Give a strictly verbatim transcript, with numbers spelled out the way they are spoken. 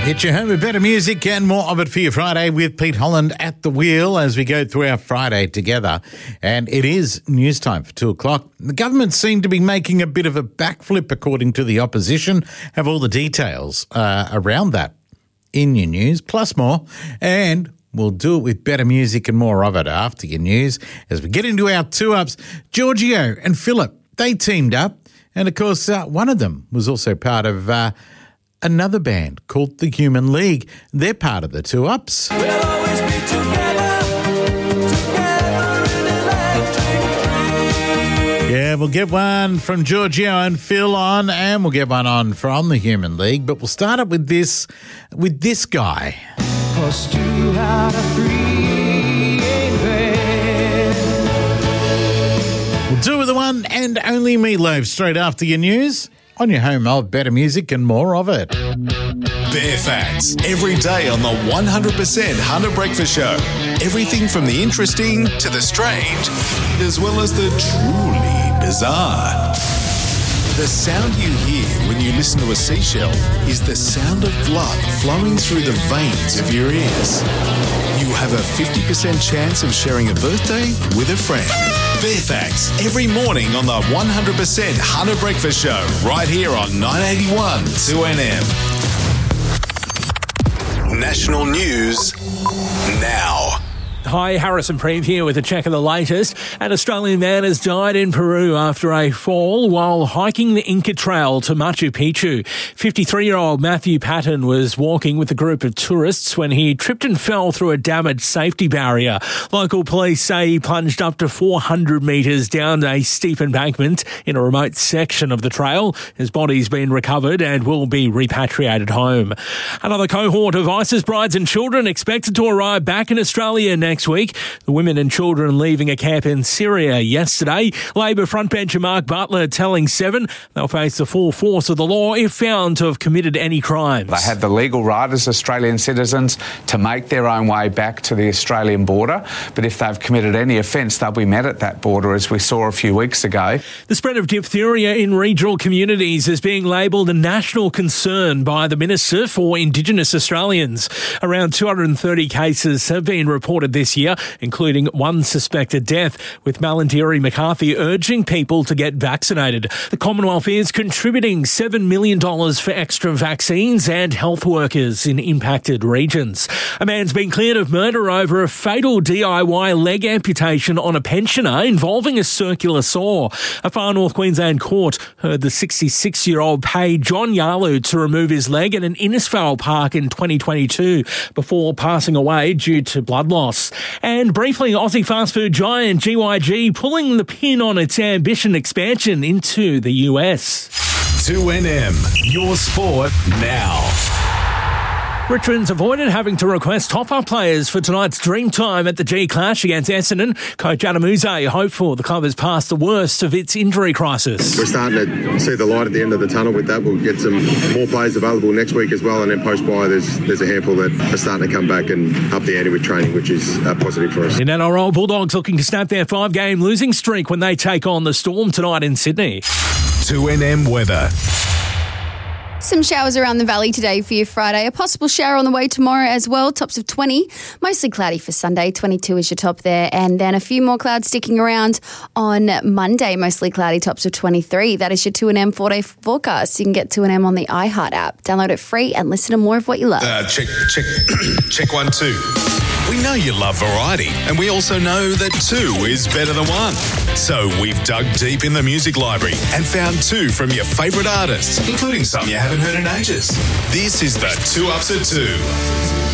Hit your home with better music and more of it for your Friday with Pete Holland at the wheel as we go through our Friday together. And it is news time for two o'clock. The government seemed to be making a bit of a backflip according to the opposition. Have all the details uh, around that in your news, plus more. And we'll do it with better music and more of it after your news. As we get into our two-ups, Giorgio and Philip, they teamed up. And, of course, uh, one of them was also part of uh, another band called The Human League. They're part of the two-ups. We'll always be together, together in electric dreams. Yeah, we'll get one from Giorgio and Phil on, and we'll get one on from The Human League. But we'll start up with this, with this guy. Cause two out of three ain't bad. We'll do it with the one and only Meatloaf straight after your news on your home of better music and more of it. Bare Facts, every day on the one hundred percent Hunter Breakfast Show. Everything from the interesting to the strange, as well as the truly bizarre. The sound you hear when you listen to a seashell is the sound of blood flowing through the veins of your ears. You have a fifty percent chance of sharing a birthday with a friend. Bare Facts, every morning on the one hundred percent Hunter Breakfast Show, right here on nine eighty-one two N M. National news now. Hi, Harrison Preeve here with a check of the latest. An Australian man has died in Peru after a fall while hiking the Inca Trail to Machu Picchu. fifty-three-year-old Matthew Patton was walking with a group of tourists when he tripped and fell through a damaged safety barrier. Local police say he plunged up to four hundred metres down a steep embankment in a remote section of the trail. His body's been recovered and will be repatriated home. Another cohort of ISIS brides and children expected to arrive back in Australia next week. The women and children leaving a camp in Syria yesterday. Labor frontbencher Mark Butler telling Seven they'll face the full force of the law if found to have committed any crimes. They have the legal right as Australian citizens to make their own way back to the Australian border, but if they've committed any offence, they'll be met at that border, as we saw a few weeks ago. The spread of diphtheria in regional communities is being labelled a national concern by the Minister for Indigenous Australians. Around two hundred thirty cases have been reported this year, including one suspected death, with Malindiri McCarthy urging people to get vaccinated. The Commonwealth is contributing seven million dollars for extra vaccines and health workers in impacted regions. A man's been cleared of murder over a fatal D I Y leg amputation on a pensioner involving a circular saw. A Far North Queensland court heard the sixty-six-year-old pay John Yalu to remove his leg at an Innisfail park in twenty twenty-two before passing away due to blood loss. And briefly, Aussie fast food giant G Y G pulling the pin on its ambition expansion into the U S. two N M, your sport now. Richmond's avoided having to request top-up players for tonight's dream time at the G Clash against Essendon. Coach Adam Uze hopeful the club has passed the worst of its injury crisis. We're starting to see the light at the end of the tunnel with that. We'll get some more players available next week as well, and then post-bye there's, there's a handful that are starting to come back and up the ante with training, which is uh, positive for us. In N R L, Bulldogs looking to snap their five-game losing streak when they take on the Storm tonight in Sydney. two N M weather. Some showers around the valley today for your Friday. A possible shower on the way tomorrow as well. Tops of twenty. Mostly cloudy for Sunday. twenty-two is your top there. And then a few more clouds sticking around on Monday. Mostly cloudy. Tops of twenty-three. That is your two N M four-day forecast. You can get two N M on the iHeart app. Download it free and listen to more of what you love. Uh, check, check, check one, two. We know you love variety, and we also know that two is better than one. So we've dug deep in the music library and found two from your favourite artists, including some you haven't heard in ages. This is the Two Ups at Two.